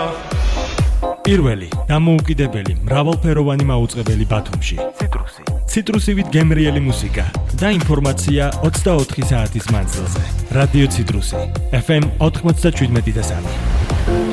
პირველი დამოუკიდებელი მრავალფეროვანი მაუწყებელი ბათუმში. ციტრუსივით გემრიელი მუსიკა და ინფორმაცია 24 საათის მანძილზე. რადიო ციტრუსი FM 97.3.